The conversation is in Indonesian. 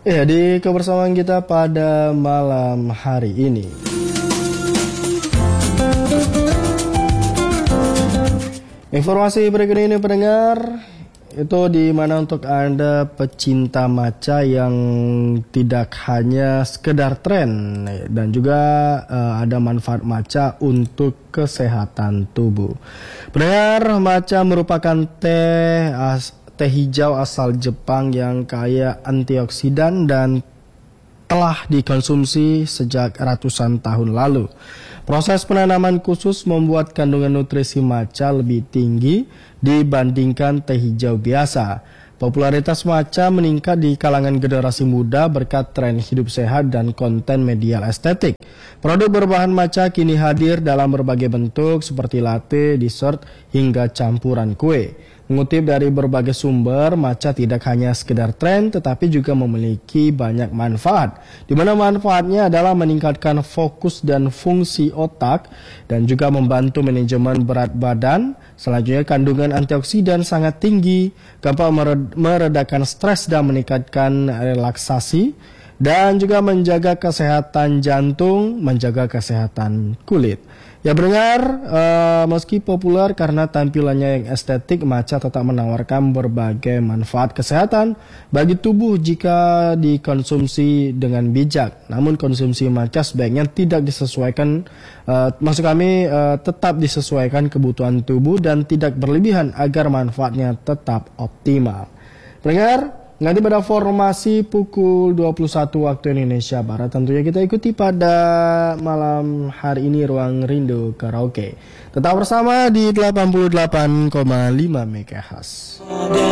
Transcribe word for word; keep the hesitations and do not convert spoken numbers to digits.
Ya, di kebersamaan kita pada malam hari ini. Informasi berikut ini pendengar, itu di mana untuk Anda pecinta matcha yang tidak hanya sekedar tren dan juga uh, ada manfaat matcha untuk kesehatan tubuh. Pendengar, matcha merupakan teh as teh hijau asal Jepang yang kaya antioksidan dan telah dikonsumsi sejak ratusan tahun lalu. Proses penanaman khusus membuat kandungan nutrisi matcha lebih tinggi dibandingkan teh hijau biasa. Popularitas matcha meningkat di kalangan generasi muda berkat tren hidup sehat dan konten media estetik. Produk berbahan matcha kini hadir dalam berbagai bentuk seperti latte, dessert, hingga campuran kue. Mengutip dari berbagai sumber, matcha tidak hanya sekedar tren tetapi juga memiliki banyak manfaat. Di mana manfaatnya adalah meningkatkan fokus dan fungsi otak dan juga membantu manajemen berat badan. Selanjutnya kandungan antioksidan sangat tinggi, gampang meredakan stres dan meningkatkan relaksasi dan juga menjaga kesehatan jantung, menjaga kesehatan kulit. Ya pendengar, uh, meski populer karena tampilannya yang estetik, matcha tetap menawarkan berbagai manfaat kesehatan bagi tubuh jika dikonsumsi dengan bijak. Namun konsumsi matcha sebaiknya tidak disesuaikan, uh, maksud kami uh, tetap disesuaikan kebutuhan tubuh dan tidak berlebihan agar manfaatnya tetap optimal. Pendengar, nanti pada formasi pukul dua puluh satu waktu Indonesia Barat tentunya kita ikuti pada malam hari ini Ruang Rindu Karaoke. Tetap bersama di delapan puluh delapan koma lima MHz.